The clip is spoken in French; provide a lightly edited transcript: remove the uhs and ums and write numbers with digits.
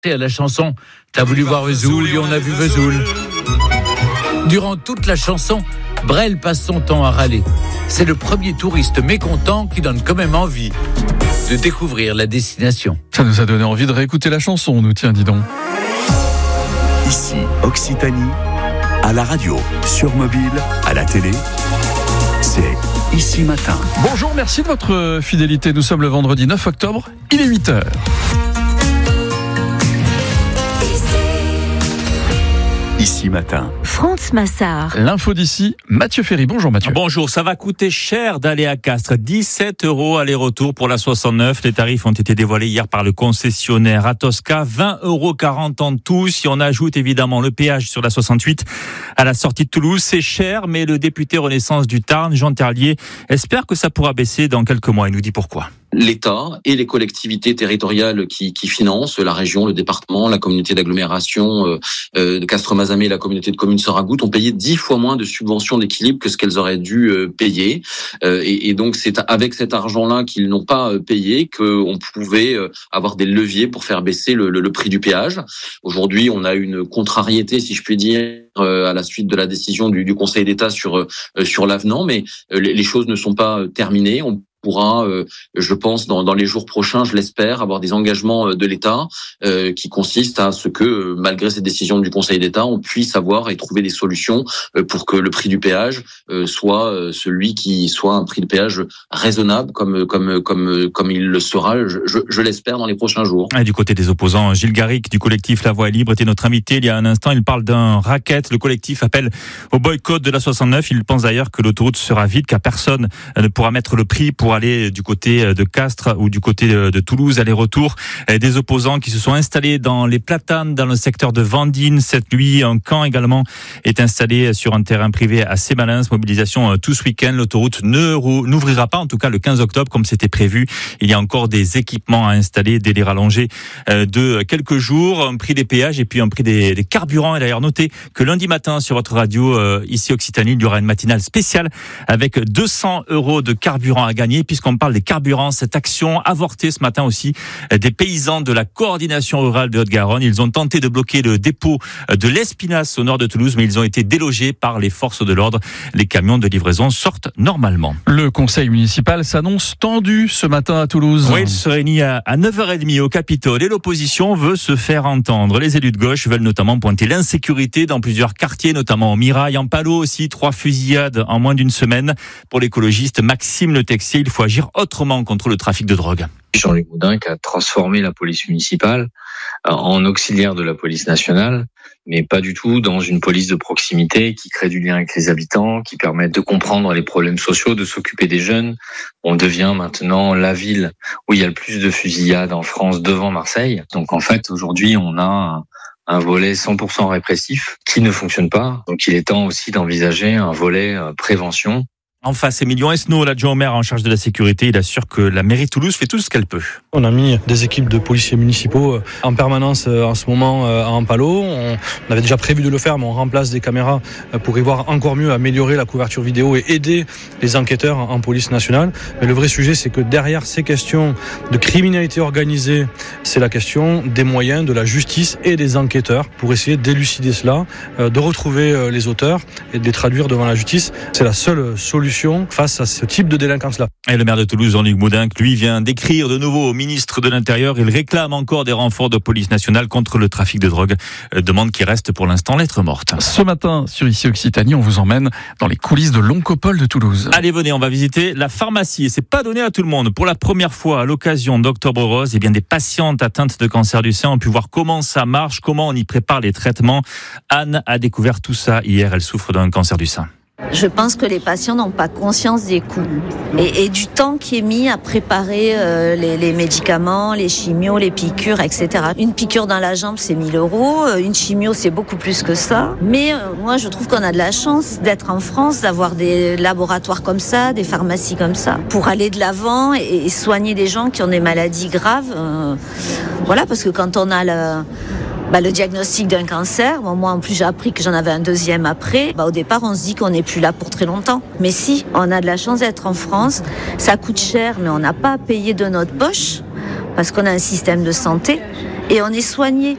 à la chanson « T'as voulu voir Vesoul et on a vu Vesoul ». Durant toute la chanson, Brel passe son temps à râler. C'est le premier touriste mécontent qui donne quand même envie de découvrir la destination. Ça nous a donné envie de réécouter la chanson, nous, tiens, dis donc. Ici, Occitanie, à la radio, sur mobile, à la télé, c'est Ici Matin. Bonjour, merci de votre fidélité. Nous sommes le vendredi 9 octobre, il est 8h. Ici Matin. France Massard. L'info d'ici, Mathieu Ferry. Bonjour Mathieu. Bonjour, ça va coûter cher d'aller à Castres. 17 € aller-retour pour la 69. Les tarifs ont été dévoilés hier par le concessionnaire Atosca. 20,40 € en tout. Si on ajoute évidemment le péage sur la 68 à la sortie de Toulouse, c'est cher, mais le député Renaissance du Tarn, Jean Terlier, espère que ça pourra baisser dans quelques mois. Il nous dit pourquoi. L'État et les collectivités territoriales qui financent, la région, le département, la communauté d'agglomération de Castres-Mazamet et la communauté de communes Sœur-Agoutte ont payé 10 fois moins de subventions d'équilibre que ce qu'elles auraient dû payer. Et donc c'est avec cet argent-là qu'ils n'ont pas payé qu'on pouvait avoir des leviers pour faire baisser le prix du péage. Aujourd'hui, on a une contrariété, si je puis dire, à la suite de la décision du Conseil d'État sur l'avenant, mais les choses ne sont pas terminées. On pourra, je pense, dans les jours prochains, je l'espère, avoir des engagements de l'État qui consistent à ce que, malgré ces décisions du Conseil d'État, on puisse avoir et trouver des solutions pour que le prix du péage soit celui qui soit un prix de péage raisonnable, comme il le sera, je l'espère, dans les prochains jours. Et du côté des opposants, Gilles Garrick du collectif La Voix est libre était notre invité il y a un instant. Il parle d'un racket. Le collectif appelle au boycott de la 69. Il pense d'ailleurs que l'autoroute sera vide, car personne ne pourra mettre le prix pour aller du côté de Castres ou du côté de Toulouse, aller-retour. Des opposants qui se sont installés dans les platanes, dans le secteur de Vendine. Cette nuit, un camp également est installé sur un terrain privé à Sémalins. Mobilisation tout ce week-end. L'autoroute n'ouvrira pas, en tout cas le 15 octobre, comme c'était prévu. Il y a encore des équipements à installer, délai rallongé de quelques jours. Un prix des péages et puis un prix des carburants. Et d'ailleurs, notez que lundi matin, sur votre radio, ici Occitanie, il y aura une matinale spéciale avec 200 € de carburant à gagner. Puisqu'on parle des carburants, cette action avortée ce matin aussi des paysans de la coordination rurale de Haute-Garonne. Ils ont tenté de bloquer le dépôt de l'Espinasse au nord de Toulouse, mais ils ont été délogés par les forces de l'ordre. Les camions de livraison sortent normalement. Le conseil municipal s'annonce tendu ce matin à Toulouse. Oui, il se réunit à 9h30 au Capitole et l'opposition veut se faire entendre. Les élus de gauche veulent notamment pointer l'insécurité dans plusieurs quartiers, notamment au Mirail, en Palo aussi. 3 fusillades en moins d'une semaine. Pour l'écologiste Maxime Le Texier, il faut agir autrement contre le trafic de drogue. Jean-Luc Boudin qui a transformé la police municipale en auxiliaire de la police nationale, mais pas du tout dans une police de proximité qui crée du lien avec les habitants, qui permet de comprendre les problèmes sociaux, de s'occuper des jeunes. On devient maintenant la ville où il y a le plus de fusillades en France devant Marseille. Donc en fait, aujourd'hui, on a un volet 100% répressif qui ne fonctionne pas. Donc il est temps aussi d'envisager un volet prévention. En face, Emilien Esnault, l'adjoint au maire en charge de la sécurité, il assure que la mairie de Toulouse fait tout ce qu'elle peut. On a mis des équipes de policiers municipaux en permanence en ce moment à Ampalo. On avait déjà prévu de le faire, mais on remplace des caméras pour y voir encore mieux, améliorer la couverture vidéo et aider les enquêteurs en police nationale. Mais le vrai sujet, c'est que derrière ces questions de criminalité organisée, c'est la question des moyens, de la justice et des enquêteurs pour essayer d'élucider cela, de retrouver les auteurs et de les traduire devant la justice. C'est la seule solution face à ce type de délinquance-là. Et le maire de Toulouse, Jean-Luc Boudin, lui vient d'écrire de nouveau au ministre de l'Intérieur. Il réclame encore des renforts de police nationale contre le trafic de drogue. Demande qui reste pour l'instant lettre morte. Ce matin, sur Ici Occitanie, on vous emmène dans les coulisses de l'Oncopole de Toulouse. Allez, venez, on va visiter la pharmacie. Et c'est pas donné à tout le monde. Pour la première fois, à l'occasion d'Octobre Rose, des patientes atteintes de cancer du sein ont pu voir comment ça marche, comment on y prépare les traitements. Anne a découvert tout ça hier. Elle souffre d'un cancer du sein. Je pense que les patients n'ont pas conscience des coûts et du temps qui est mis à préparer les médicaments, les chimios, les piqûres, etc. Une piqûre dans la jambe, c'est 1 000 €. Une chimio, c'est beaucoup plus que ça. Mais moi, je trouve qu'on a de la chance d'être en France, d'avoir des laboratoires comme ça, des pharmacies comme ça, pour aller de l'avant et soigner des gens qui ont des maladies graves. Voilà, parce que quand on a le diagnostic d'un cancer, moi en plus j'ai appris que j'en avais un deuxième après, au départ on se dit qu'on n'est plus là pour très longtemps. Mais si, on a de la chance d'être en France, ça coûte cher mais on n'a pas à payer de notre poche parce qu'on a un système de santé et on est soigné.